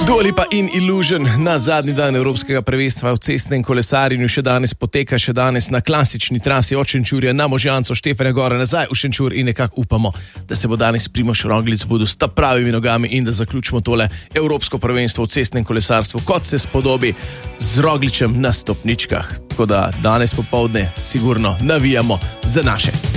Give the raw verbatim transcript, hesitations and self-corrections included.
Dua Lipa in Illusion na zadnji dan Evropskega prvenstva v cestnem kolesarjenju še danes poteka, še danes na klasični trasi od Šenčurja na Možjanco, Štefane Gore nazaj v Šenčur in nekako upamo, da se bo danes Primož Roglič zbudil s ta pravimi nogami in da zaključimo tole Evropsko prvenstvo v cestnem kolesarstvu, kot se spodobi, z Rogličem na stopničkah. Tako da danes popoldne sigurno navijamo za naše.